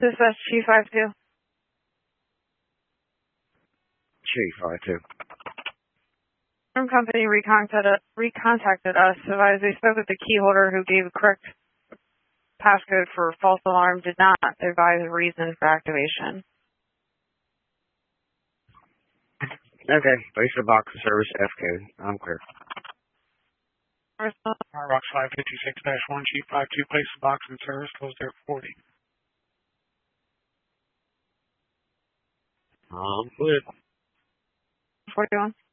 Dispatch Chief 52. Chief 52. From company recontacted us, advised they spoke with the key holder who gave a correct passcode for false alarm, did not advise the reason for activation. Okay, place the box of service F code. I'm clear. Rocks 556-1, Chief 52, place the box in service, closed there at 40. I'm clear. 41.